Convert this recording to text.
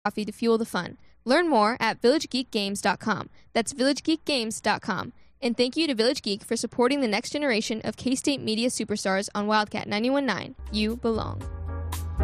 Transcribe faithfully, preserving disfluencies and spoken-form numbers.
coffee to fuel the fun. Learn more at village geek games dot com. That's village geek games dot com. And thank you to Village Geek for supporting the next generation of K-State media superstars on Wildcat ninety-one point nine. You belong.